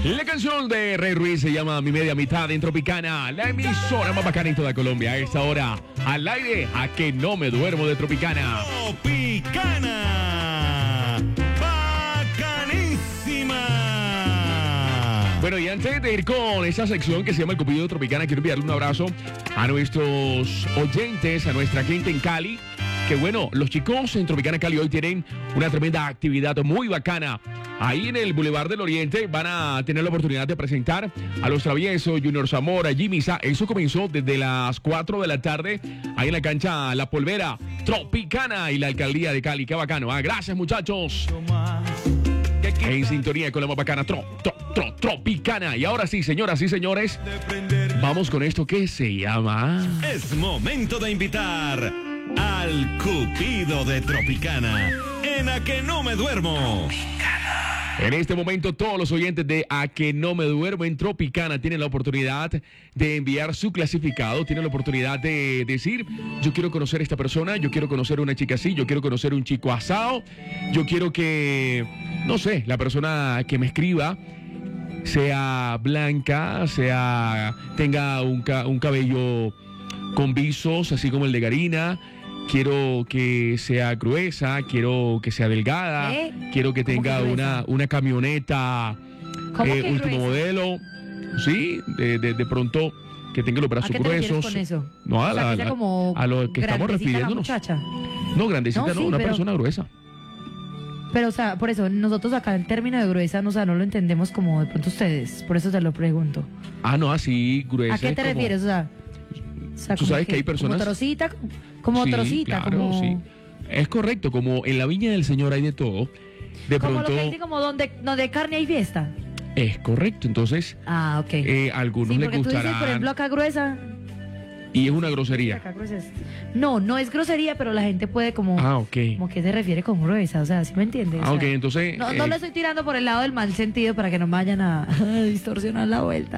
La canción de Rey Ruiz se llama Mi Media Mitad en Tropicana, la emisora más bacana en toda Colombia. A esta hora, al aire, a que no me duermo de Tropicana. Tropicana, bacanísima. Bueno, y antes de ir con esa sección que se llama El Cupido de Tropicana, quiero enviarle un abrazo a nuestros oyentes, a nuestra gente en Cali. Que bueno, los chicos en Tropicana Cali hoy tienen una tremenda actividad muy bacana. Ahí en el Boulevard del Oriente van a tener la oportunidad de presentar a Los Traviesos, Junior Zamora, Jimmy Sa. Eso comenzó desde las 4 de la tarde, ahí en la cancha La Polvera, Tropicana y la Alcaldía de Cali. Qué bacano. Gracias, muchachos. En sintonía con la más bacana, Tropicana. Y ahora sí, señoras y señores, vamos con esto que se llama... Es momento de invitar al Cupido de Tropicana, en A Que No Me Duermo. En este momento, todos los oyentes de A Que No Me Duermo en Tropicana tienen la oportunidad de enviar su clasificado, tienen la oportunidad de decir, yo quiero conocer a esta persona, yo quiero conocer a una chica así, yo quiero conocer a un chico asado, yo quiero que, no sé, la persona que me escriba sea blanca, tenga un cabello con visos, así como el de Karina. Quiero que sea gruesa, quiero que sea delgada, quiero que tenga una camioneta último gruesa? Modelo, sí, de pronto que tenga los brazos ¿A qué te gruesos. refieres con eso? No, O sea, que sea como a lo que estamos grandecita la refiriéndonos. muchacha. No, grandecita, No, sí, una pero- persona gruesa. Pero, o sea, por eso, nosotros acá el término de gruesa, no, o sea, no lo entendemos como de pronto ustedes. Por eso te lo pregunto. No, así gruesa. ¿A qué es te como- refieres? O sea, Tú como sabes que hay personas- Como trocita, como Sí, trocita, claro, como... sí. Es correcto, como en la viña del Señor hay de todo. De Como pronto lo que dicen como donde carne hay fiesta. es correcto, entonces Ah, ok. a algunos Sí, les porque tú dices, por gustará ejemplo, acá gruesa. y es una grosería. Acá gruesa es... No, no es grosería, pero la gente puede como... Ok. Como que se refiere con gruesa, o sea, ¿sí me entiendes? O Ok, sea, entonces no lo estoy tirando por el lado del mal sentido para que no me vayan a distorsionar la vuelta.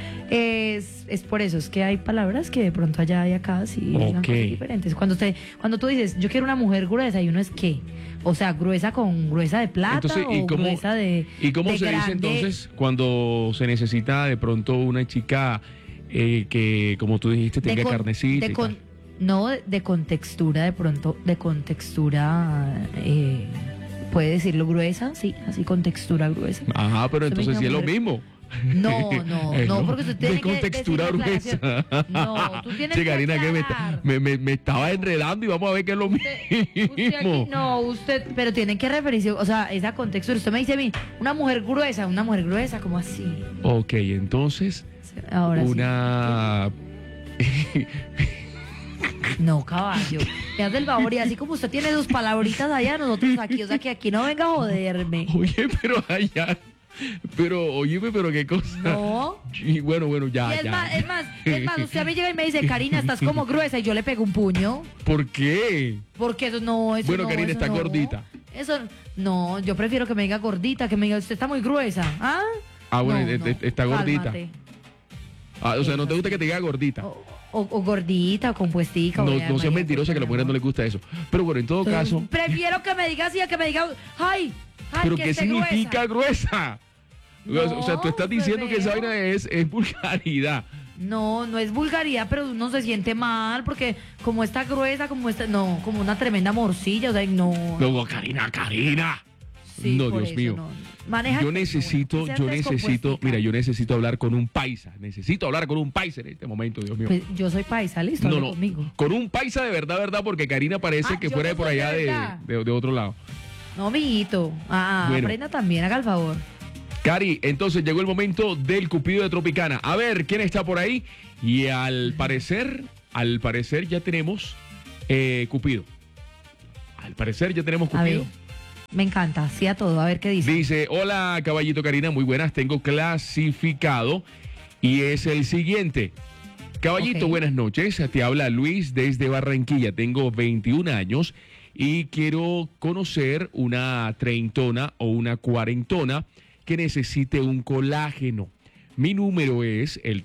Es por eso, es que hay palabras que de pronto allá hay acá, sí, digan Ok. cosas diferentes. Cuando tú dices, yo quiero una mujer gruesa, y uno es ¿qué? O sea, gruesa con gruesa de plata Entonces, o gruesa de ¿y cómo de se dice grande? entonces cuando se necesita de pronto una chica que, como tú dijiste, De tenga con- carnecita? de y con- tal? No, de contextura, de pronto, de contextura, puede decirlo gruesa, sí, así con textura gruesa. Ajá, pero Usted me entonces sí es lo mujer- mismo. No, ¿No? porque usted tiene De que contextura decir la gruesa. aclaración. No, tú tienes Che, que Karina, que aclarar. me estaba enredando y vamos a ver que es lo mismo. Usted aquí, no, usted, pero tienen que referirse, o sea, esa contextura. Usted me dice a mí, una mujer gruesa, como así. Ok, entonces, Ahora sí. una... No, caballo. Me hace el favor y así como usted tiene sus palabritas allá, nosotros aquí, o sea, que aquí no venga a joderme. Oye, pero allá... óyeme, pero qué cosa. No. Y bueno, ya, Y es ya. más, usted a mí llega y me dice, Karina, estás como gruesa, y yo le pego un puño. ¿Por qué? Porque eso Bueno, no, Karina eso está no. gordita. Eso, no, yo prefiero que me diga gordita, que me diga, usted está muy gruesa. ¿Ah? Bueno, No, está gordita. cálmate. O sea, ¿no te gusta que te diga gordita? O gordita, o compuestica. No, o no seas mentirosa, que a las mujeres no les gusta eso. Pero bueno, en todo caso... Prefiero que me diga así a que me diga, ay, ¿Pero que qué esté significa gruesa? O sea, tú estás No, diciendo que esa bebé. vaina es vulgaridad. No, no es vulgaridad, pero uno se siente mal porque como está gruesa, como una tremenda morcilla, o sea, no. Luego, Karina. Sí, No, por Dios eso, mío. no. Maneja Yo el peso, necesito, seas mira, descompuestica. yo necesito hablar con un paisa. Necesito hablar con un paisa en este momento, Dios mío. Pues yo soy paisa, listo, hable conmigo. Con un paisa de verdad, porque Karina parece que yo fuera no de por soy de allá verdad. de otro lado. No, mijito. Bueno. Aprenda también, haga el favor. Cari, entonces llegó el momento del Cupido de Tropicana. A ver, ¿quién está por ahí? Y al parecer ya tenemos Cupido. Al parecer ya tenemos A ver, Cupido. me encanta, sí a todo, a ver qué dice. Dice, hola caballito Karina, muy buenas, tengo clasificado y es el siguiente. Caballito, Ok. buenas noches, te habla Luis desde Barranquilla, tengo 21 años y quiero conocer una treintona o una cuarentona que necesite un colágeno. Mi número es el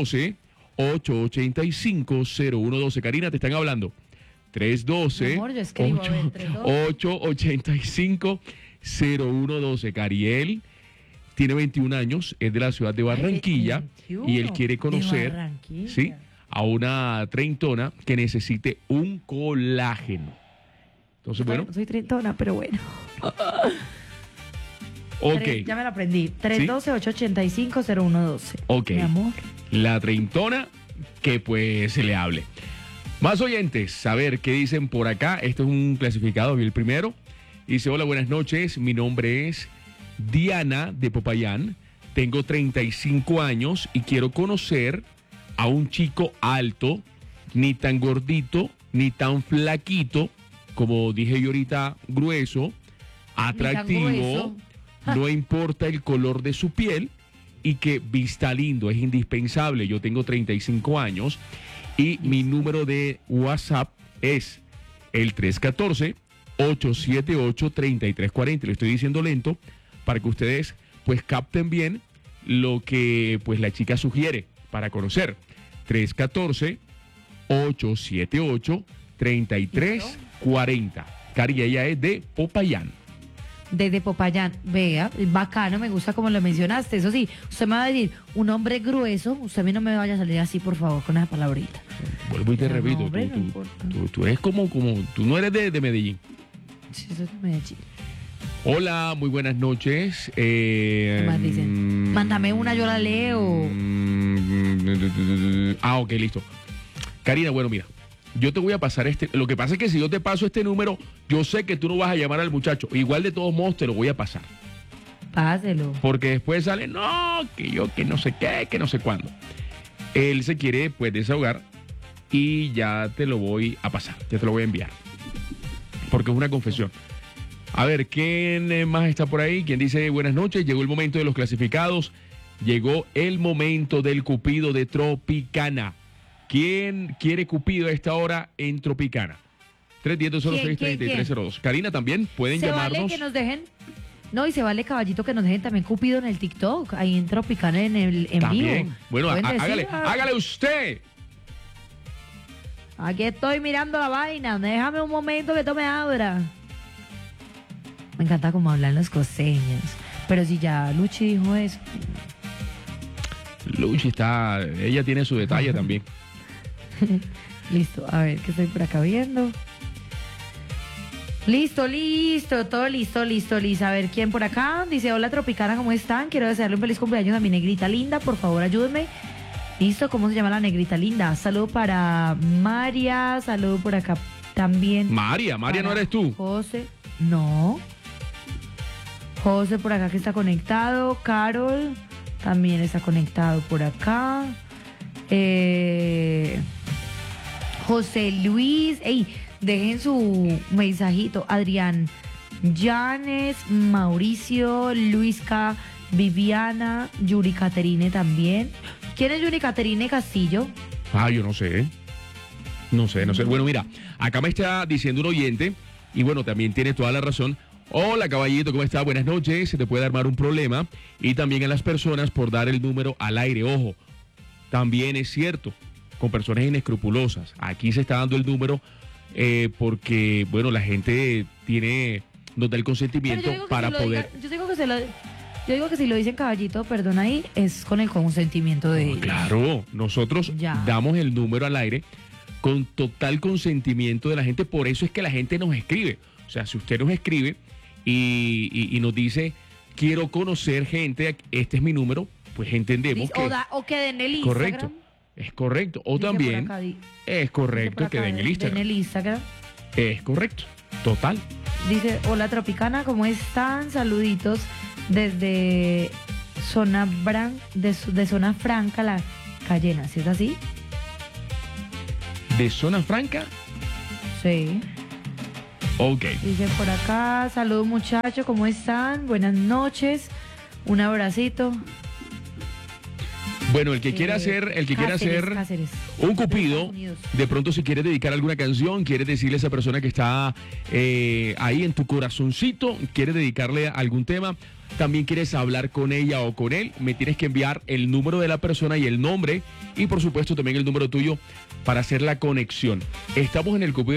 312-885-0112. Karina, te están hablando. 312 Mi amor, yo escribo, a ver, 312. 885-0112. Cariel tiene 21 años, es de la ciudad de Barranquilla, Ay, 21, y él quiere de conocer, Barranquilla. ¿sí?, a una treintona que necesite un colágeno. Entonces, bueno, Soy treintona, pero bueno. ok. Ya me lo aprendí. 312-885-0112. Ok. Mi amor. La treintona que pues se le hable. Más oyentes, a ver qué dicen por acá. Este es un clasificado, vi el primero. Dice, hola, buenas noches. Mi nombre es Diana de Popayán. Tengo 35 años y quiero conocer a un chico alto, ni tan gordito, ni tan flaquito, como dije yo ahorita, grueso, atractivo, grueso. no importa el color de su piel y que vista lindo, es indispensable. Yo tengo 35 años y mi número de WhatsApp es el 314-878-3340. Le estoy diciendo lento para que ustedes pues capten bien lo que pues la chica sugiere para conocer. 314-878-3340. Cari, ella es de Popayán. Desde Popayán. Vea, bacano, me gusta como lo mencionaste. Eso sí, usted me va a decir, un hombre grueso, usted a mí no me vaya a salir así, por favor, con esa palabrita. Vuelvo y te Pero no, repito, hombre, no importa. tú eres como, tú no eres de Medellín. Sí, eso es de Medellín. Hola, muy buenas noches. ¿Qué más dicen? Mándame una, yo la leo. Ok, listo. Karina, bueno, mira, yo te voy a pasar lo que pasa es que si yo te paso este número, yo sé que tú no vas a llamar al muchacho. Igual de todos modos te lo voy a pasar. Páselo. Porque después sale, no, que yo, que no sé qué, que no sé cuándo. Él se quiere, pues, desahogar y ya te lo voy a pasar, ya te lo voy a enviar. Porque es una confesión. A ver, ¿quién más está por ahí? ¿Quién dice buenas noches? Llegó el momento de los clasificados. Llegó el momento del Cupido de Tropicana. ¿Quién quiere Cupido a esta hora en Tropicana? 310-206-3302. Karina, también pueden ¿Se llamarnos. vale que nos dejen? No, y se vale, caballito, que nos dejen también Cupido en el TikTok, ahí en Tropicana en vivo. También. Bueno, Pueden decir, hágale usted. Aquí estoy mirando la vaina, déjame un momento que esto me abra. Me encanta cómo hablan los costeños. Pero si ya Luchi dijo eso. Luchi está, ella tiene su detalle también. Listo, a ver, que estoy por acá viendo. Listo, todo listo. A ver, ¿quién por acá? Dice, hola Tropicana, ¿cómo están? Quiero desearle un feliz cumpleaños a mi negrita linda, por favor ayúdenme. Listo, ¿cómo se llama la negrita linda? Saludo para María, saludo por acá también. María no eres tú. José, no. José por acá que está conectado. Carol también está conectado por acá. José Luis, dejen su mensajito. Adrián Llanes, Mauricio, Luisca, Viviana, Yuri Caterine también. ¿Quién es Yuri Caterine Castillo? Yo no sé. No sé. Bueno, mira, acá me está diciendo un oyente, y bueno, también tiene toda la razón. Hola, caballito, ¿cómo está? Buenas noches. Se te puede armar un problema. Y también a las personas por dar el número al aire. Ojo, también es cierto, con personas inescrupulosas. Aquí se está dando el número porque, bueno, la gente nos da el consentimiento para poder... Yo digo que si lo dicen caballito, perdón ahí, es con el consentimiento de ellos. Claro, nosotros damos el número al aire con total consentimiento de la gente. Por eso es que la gente nos escribe. O sea, si usted nos escribe y nos dice, quiero conocer gente, este es mi número, pues entendemos que... O que den el Instagram. Correcto, es correcto. O Dice también por acá, es correcto que den el Instagram. Den el Instagram. Es correcto, total. Dice, hola Tropicana, ¿cómo están? Saluditos desde de Zona Franca, La Cayena, ¿sí es así? ¿De Zona Franca? Sí. Ok. Dice por acá, saludos muchachos, ¿cómo están? Buenas noches, un abracito. Bueno, el que quiera hacer, Cáceres. un cupido, de pronto si quieres dedicar alguna canción, quieres decirle a esa persona que está ahí en tu corazoncito, quieres dedicarle algún tema, también quieres hablar con ella o con él, me tienes que enviar el número de la persona y el nombre, y por supuesto también el número tuyo para hacer la conexión. Estamos en el cupido